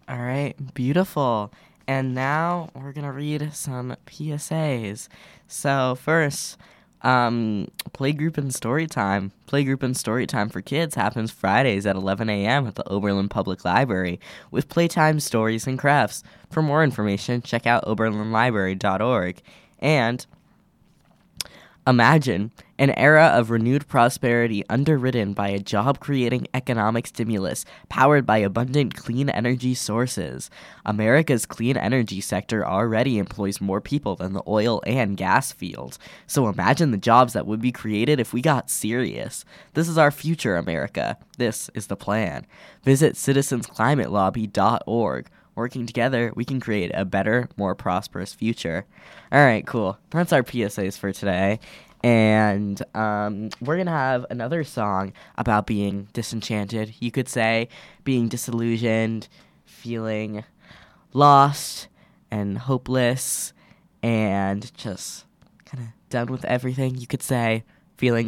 All right, beautiful. And now we're going to read some PSAs. So, first, playgroup and story time. Playgroup and story time for kids happens Fridays at 11 a.m. at the Oberlin Public Library with playtime, stories, and crafts. For more information, check out oberlinlibrary.org. And imagine an era of renewed prosperity underwritten by a job-creating economic stimulus powered by abundant clean energy sources. America's clean energy sector already employs more people than the oil and gas field. So imagine the jobs that would be created if we got serious. This is our future, America. This is the plan. Visit citizensclimatelobby.org. Working together, we can create a better, more prosperous future. All right, cool. That's our PSAs for today. And we're going to have another song about being disenchanted, you could say, being disillusioned, feeling lost and hopeless, and just kind of done with everything, you could say, feeling